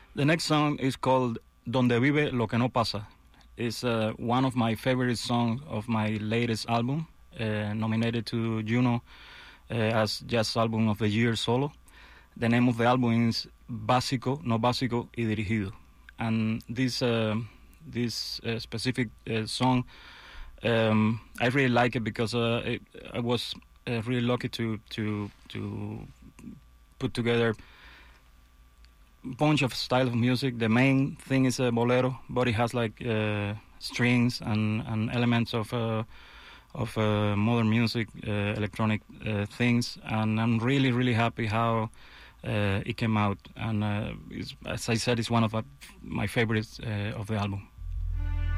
The next song is called Donde Vive Lo Que No Pasa. It's one of my favorite songs of my latest album, nominated to Juno as Jazz Album of the Year solo. The name of the album is Básico, No Básico y Dirigido. And this specific song, I really like it because I was really lucky to put together bunch of style of music. The main thing is a bolero, but it has like strings and elements of modern music, electronic things, and I'm really happy how it came out. And as I said, it's one of my favorites of the album.